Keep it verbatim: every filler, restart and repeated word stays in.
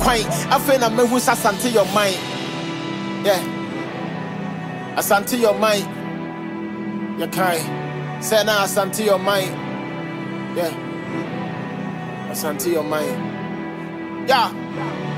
quaint. I feel na me who's asante your mind. Yeah. Asante your mind. You can't. Say now asante your mind. Yeah. Asante your mind. Yeah.